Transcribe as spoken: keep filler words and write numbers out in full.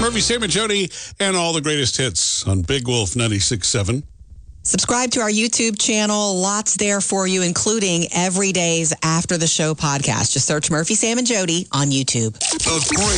Murphy, Sam, and Jody, and all the greatest hits on Big Wolf ninety-six point seven. Subscribe to our YouTube channel. Lots there for you, including every day's After the Show podcast. Just search Murphy, Sam, and Jody on YouTube. A great